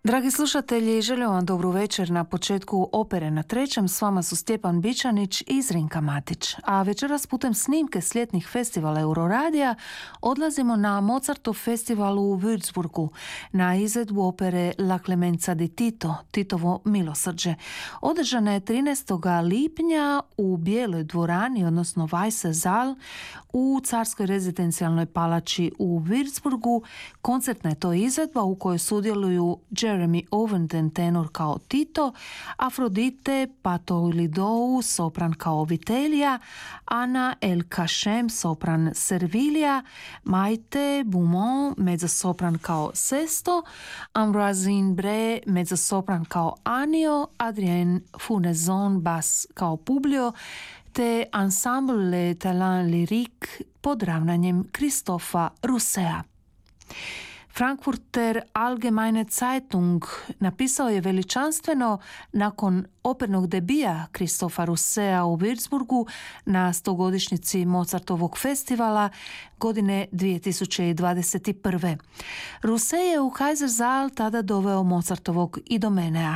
Dragi slušatelji, želim vam dobru večer na početku Opere na trećem. S vama su Stjepan Bičanić i Zrinka Matić. A večeras putem snimke s ljetnih festivala Euroradija odlazimo na Mozartov festival u Würzburgu na izvedbu opere La Clemenza di Tito, Titovo milosrđe. Održana je 13. lipnja u Bijeloj dvorani, odnosno Weisse Saal, u carskoj rezidencijalnoj palači u Würzburgu. Koncertna je to izvedba u kojoj sudjeluju Jeremy Ovenden tenor kao Tito, Afrodite Patoilidou sopran kao Vitelija, Ana El Kashem sopran Servilija, Maite Beaumont mezzosopran kao Sesto, Ambroisine Bre mezzosopran kao Anio, Adrien Funezon bas kao Publio, te Ensemble Les Talents Lyriques pod ravnanjem Kristofa Russea. Frankfurter Allgemeine Zeitung napisao je veličanstveno nakon opernog debija Kristofa Russea u Würzburgu na 100-godišnjici Mozartovog festivala godine 2021. Russe je u Kaisersaal tada doveo Mozartovog Idomenea.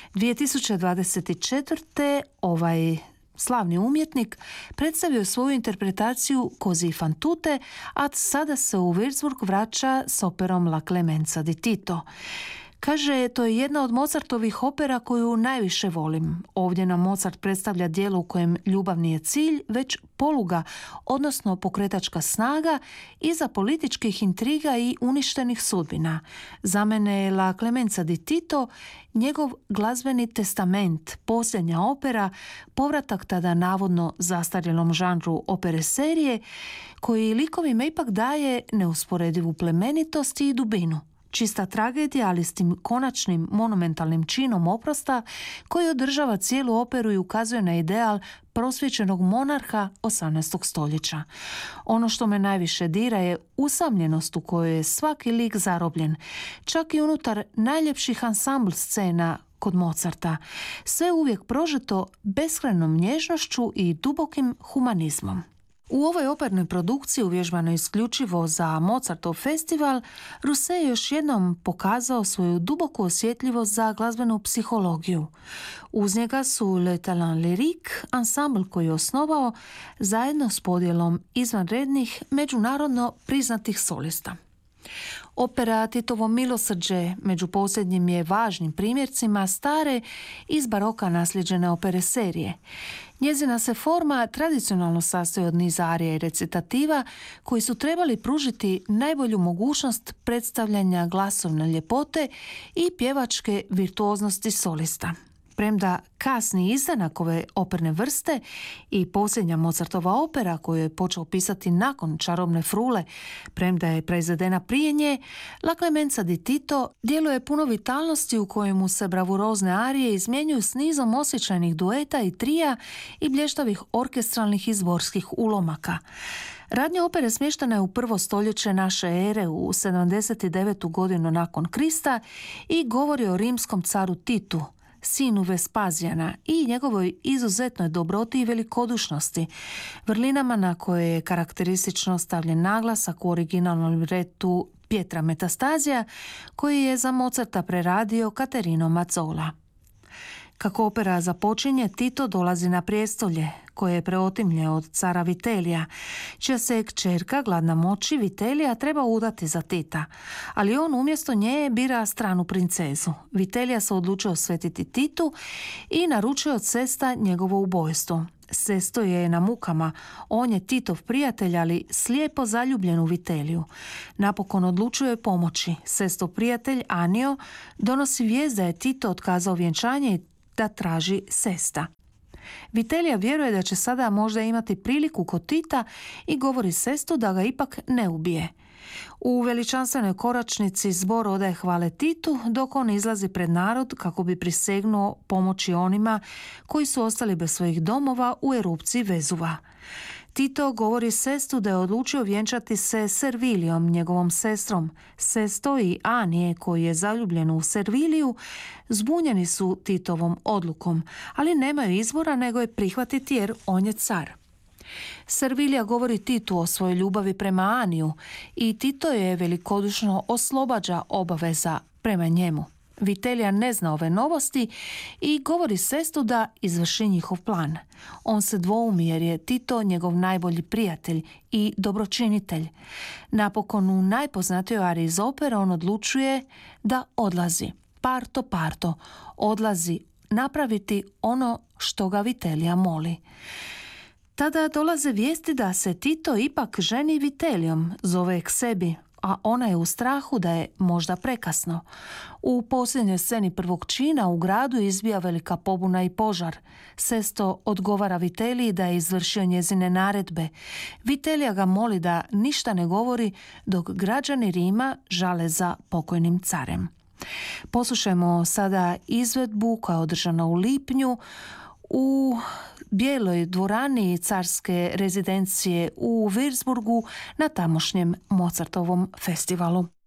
2024. ovaj slavni umjetnik predstavio svoju interpretaciju Così fan tutte, a sada se u Würzburg vraća s operom La Clemenza di Tito. Kaže, to je jedna od Mozartovih opera koju najviše volim. Ovdje nam Mozart predstavlja djelo u kojem ljubav nije cilj, već poluga, odnosno pokretačka snaga iza političkih intriga i uništenih sudbina. Za mene je La Clemenza di Tito njegov glazbeni testament, posljednja opera, povratak tada navodno zastarjelom žanru opere serije, koji likovima ipak daje neusporedivu plemenitost i dubinu. Čista tragedija, ali s tim konačnim monumentalnim činom oprosta koji održava cijelu operu i ukazuje na ideal prosvjećenog monarha 18. stoljeća. Ono što me najviše dira je usamljenost u kojoj je svaki lik zarobljen, čak i unutar najljepših ansambl scena kod Mozarta. Sve uvijek prožeto beskrajnom nježnošću i dubokim humanizmom. U ovoj opernoj produkciji, uvježbanoj isključivo za Mozartov festival, Russe je još jednom pokazao svoju duboku osjetljivost za glazbenu psihologiju. Uz njega su Les Talents Lyriques, ansambl koji je osnovao zajedno s podjelom izvanrednih međunarodno priznatih solista. Opera Titovo milosrđe među posljednjim je važnim primjercima stare iz baroka nasljeđene opere serije. Njezina se forma tradicionalno sastoji od niza arija i recitativa koji su trebali pružiti najbolju mogućnost predstavljanja glasovne ljepote i pjevačke virtuoznosti solista. Premda kasni izdanak ove operne vrste i posljednja Mozartova opera koju je počeo pisati nakon Čarobne frule, premda je proizvedena prije nje, La Clemenza di Tito djeluje puno vitalnosti u kojemu se bravurozne arije izmjenjuju s nizom osjećajnih dueta i trija i blještavih orkestralnih i zborskih ulomaka. Radnja opere smještena je u prvo stoljeće naše ere u 79. godinu nakon Krista i govori o rimskom caru Titu, sinu Vespazijana, i njegovoj izuzetnoj dobroti i velikodušnosti, vrlinama na koje je karakteristično stavljen naglasak u originalnom libretu Pietra Metastazija, koji je za Mozarta preradio Caterino Mazzola. Kako opera započinje, Tito dolazi na prijestolje, koje je preotimlje od cara Vitelija, čija se kćerka, gladna moći, Vitelija, treba udati za Tita, ali on umjesto nje bira stranu princezu. Vitelija se odlučio osvetiti Titu i naručio od Sesta njegovo ubojstvo. Sesto je na mukama, on je Titov prijatelj, ali slijepo zaljubljen u Viteliju. Napokon odlučuje pomoći. Sestov prijatelj, Anio, donosi vijest da je Tito otkazao vjenčanje i da traži Sesta. Vitelija vjeruje da će sada možda imati priliku kod Tita i govori Sestu da ga ipak ne ubije. U veličanstvenoj koračnici zbor odaje hvale Titu dok on izlazi pred narod kako bi prisegnuo pomoći onima koji su ostali bez svojih domova u erupciji Vezuva. Tito govori Sestu da je odlučio vjenčati se Servilijom, njegovom sestrom. Sesto i Anije, koji je zaljubljen u Serviliju, zbunjeni su Titovom odlukom, ali nemaju izbora nego je prihvatiti jer on je car. Servilija govori Titu o svojoj ljubavi prema Aniju i Tito je velikodušno oslobađa obaveza prema njemu. Vitelija ne zna ove novosti i govori Sestu da izvrši njihov plan. On se dvoumi jer je Tito njegov najbolji prijatelj i dobročinitelj. Napokon u najpoznatijoj ariji iz opere on odlučuje da odlazi. Parto, odlazi napraviti ono što ga Vitelija moli. Tada dolaze vijesti da se Tito ipak ženi Vitelijom, zove je k sebi, a ona je u strahu da je možda prekasno. U posljednjoj sceni prvog čina u gradu izbija velika pobuna i požar. Sesto odgovara Viteliji da je izvršio njezine naredbe. Vitelija ga moli da ništa ne govori dok građani Rima žale za pokojnim carem. Poslušajmo sada izvedbu koja je održana u lipnju u bijeloj dvorani carske rezidencije u Würzburgu na tamošnjem Mozartovom festivalu.